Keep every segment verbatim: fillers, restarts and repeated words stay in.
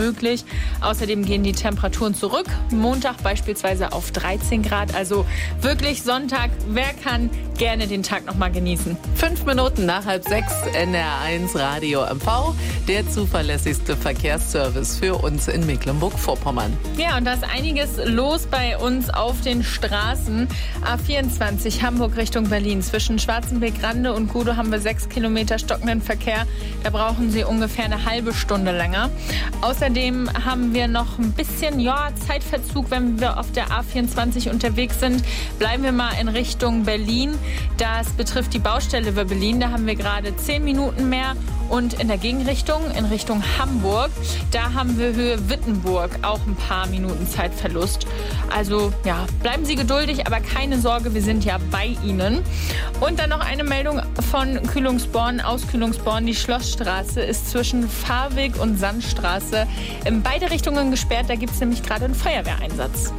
möglich. Außerdem gehen die Temperaturen zurück. Montag beispielsweise auf dreizehn Grad. Also wirklich Sonntag. Wer kann, gerne den Tag noch mal genießen. Fünf Minuten nach halb sechs, N R eins Radio M V. Der zuverlässigste Verkehrsservice für uns in Mecklenburg-Vorpommern. Ja, und da ist einiges los bei uns auf den Straßen. A vierundzwanzig Hamburg Richtung Berlin. Zwischen Schwarzenberg-Rande und Gudow haben wir sechs Kilometer stockenden Verkehr. Da brauchen Sie ungefähr eine halbe Stunde länger. Außerdem haben wir noch ein bisschen ja, Zeitverzug, wenn wir auf der A vierundzwanzig unterwegs sind. Bleiben wir mal in Richtung Berlin. Das betrifft die Baustelle über Berlin. Da haben wir gerade zehn Minuten mehr. Und in der Gegenrichtung, in Richtung Hamburg, da haben wir Höhe Wittenburg auch ein paar Minuten Zeitverlust. Also ja, bleiben Sie geduldig, aber keine Sorge, wir sind ja bei Ihnen. Und dann noch eine Meldung von Kühlungsborn aus Kühlungsborn. Die Schlossstraße ist zwischen Fahrweg und Sandstraße in beide Richtungen gesperrt. Da gibt es nämlich gerade einen Feuerwehreinsatz.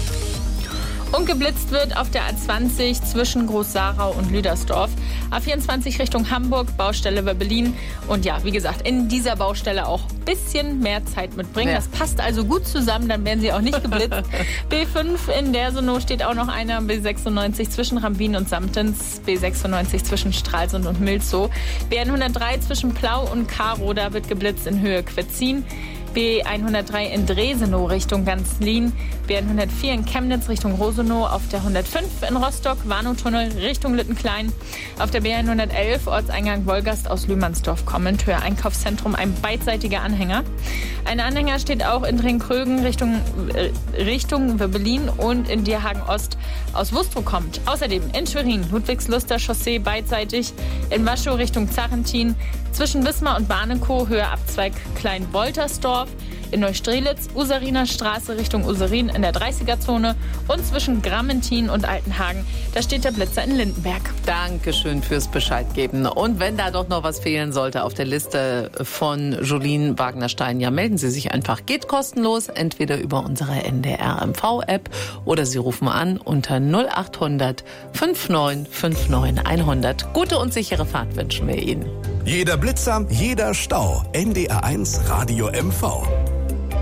Und geblitzt wird auf der A zwanzig zwischen Groß-Sarau und Lüdersdorf. A vierundzwanzig Richtung Hamburg, Baustelle über Berlin. Und ja, wie gesagt, in dieser Baustelle auch ein bisschen mehr Zeit mitbringen. Ja. Das passt also gut zusammen, dann werden Sie auch nicht geblitzt. B fünf in Dersenow steht auch noch einer. B sechsundneunzig zwischen Rambin und Samtens. B sechsundneunzig zwischen Stralsund und Milzow. B hundertdrei zwischen Plau und Karow, da wird geblitzt in Höhe Quetzin. B hundertdrei in Dresenow Richtung Ganzlin, B hundertvier in Chemnitz Richtung Rosenow, auf der hundertfünf in Rostock, Warnow-Tunnel Richtung Littenklein, auf der B hundertelf Ortseingang Wolgast aus Lühmannsdorf kommend, Höhe Einkaufszentrum, ein beidseitiger Anhänger. Ein Anhänger steht auch in Drenkrögen Richtung, äh, Richtung Berlin und in Dierhagen-Ost aus Wustrow kommt. Außerdem in Schwerin, Ludwigsluster Chaussee beidseitig, in Waschow Richtung Zarentin, zwischen Wismar und Barnekow, Höhe Abzweig Klein-Woltersdorf, in Neustrelitz, Useriner Straße Richtung Userin in der dreißiger-Zone und zwischen Grammentin und Altenhagen, da steht der Blitzer in Lindenberg. Dankeschön fürs Bescheid geben. Und wenn da doch noch was fehlen sollte auf der Liste von Jolien Wagner-Stein, ja, melden Sie sich einfach. Geht kostenlos, entweder über unsere N D R M V-App oder Sie rufen an unter null acht hundert neunundfünfzig neunundfünfzig hundert. Gute und sichere Fahrt wünschen wir Ihnen. Jeder Blitzer, jeder Stau. N D R eins Radio M V.